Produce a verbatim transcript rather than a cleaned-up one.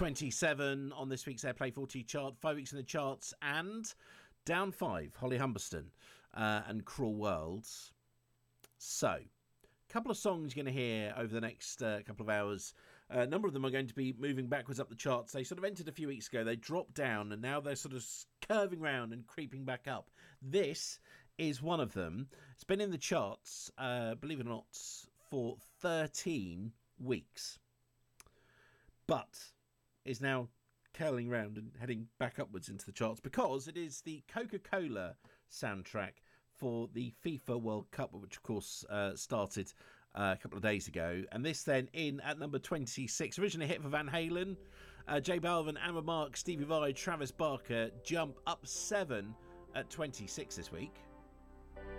twenty-seven on this week's Airplay forty chart, five weeks in the charts, and down five, Holly Humberston uh, and Cruel Worlds. So, a couple of songs you're going to hear over the next uh, couple of hours. Uh, a number of them are going to be moving backwards up the charts. They sort of entered a few weeks ago, they dropped down, and now they're sort of curving round and creeping back up. This is one of them. It's been in the charts, uh, believe it or not, for thirteen weeks. But is now curling round and heading back upwards into the charts because it is the Coca-Cola soundtrack for the FIFA World Cup, which of course uh, started uh, a couple of days ago. And this then in at number twenty-six, originally a hit for Van Halen, uh, J Balvin, Amber Mark, Stevie Vai, Travis Barker jump up seven at twenty-six this week.